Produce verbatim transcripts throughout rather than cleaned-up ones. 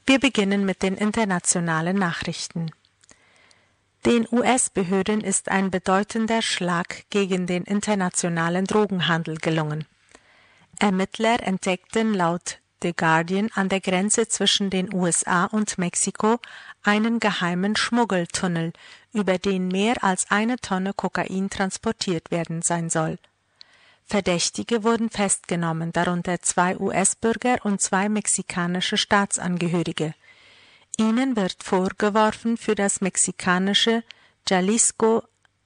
Wir beginnen mit den internationalen Nachrichten. Den U S-Behörden ist ein bedeutender Schlag gegen den internationalen Drogenhandel gelungen. Ermittler entdeckten laut The Guardian an der Grenze zwischen den U S A und Mexiko einen geheimen Schmuggeltunnel, über den mehr als eine Tonne Kokain transportiert werden sein soll. Verdächtige wurden festgenommen, darunter zwei U S-Bürger und zwei mexikanische Staatsangehörige. Ihnen wird vorgeworfen, für das mexikanische Jalisco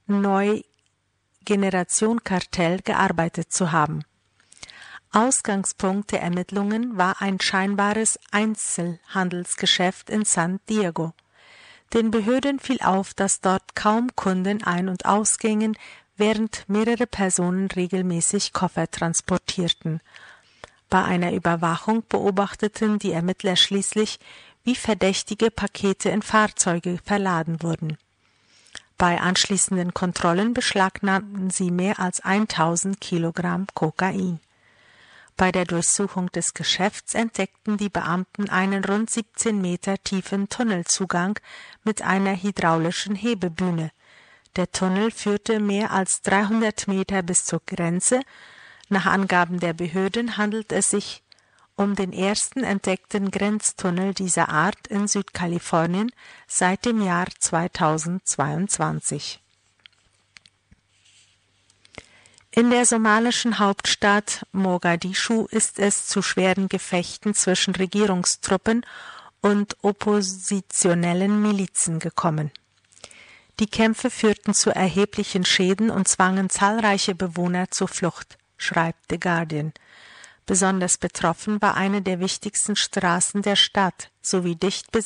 Neu-Generation-Kartell gearbeitet zu haben. Ausgangspunkt der Ermittlungen war ein scheinbares Einzelhandelsgeschäft in San Diego. Den Behörden fiel auf, dass dort kaum Kunden ein- und ausgingen, während mehrere Personen regelmäßig Koffer transportierten. Bei einer Überwachung beobachteten die Ermittler schließlich, wie verdächtige Pakete in Fahrzeuge verladen wurden. Bei anschließenden Kontrollen beschlagnahmten sie mehr als tausend Kilogramm Kokain. Bei der Durchsuchung des Geschäfts entdeckten die Beamten einen rund siebzehn Meter tiefen Tunnelzugang mit einer hydraulischen Hebebühne. Der Tunnel führte mehr als dreihundert Meter bis zur Grenze. Nach Angaben der Behörden handelt es sich um den ersten entdeckten Grenztunnel dieser Art in Südkalifornien seit dem Jahr zweitausendzweiundzwanzig. In der somalischen Hauptstadt Mogadischu ist es zu schweren Gefechten zwischen Regierungstruppen und oppositionellen Milizen gekommen. Die Kämpfe führten zu erheblichen Schäden und zwangen zahlreiche Bewohner zur Flucht, schreibt The Guardian. Besonders betroffen war eine der wichtigsten Straßen der Stadt sowie dicht